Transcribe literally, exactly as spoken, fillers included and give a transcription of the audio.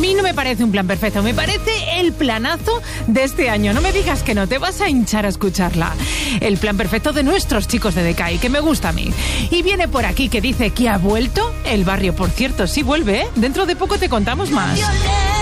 mí no me parece un plan perfecto, me parece el planazo de este año. No me digas que no, te vas a hinchar a escucharla. El plan perfecto de nuestros chicos de Decay, que me gusta a mí. Y viene por aquí que dice que ha vuelto el barrio. Por cierto, sí vuelve, ¿eh? Dentro de poco te contamos más.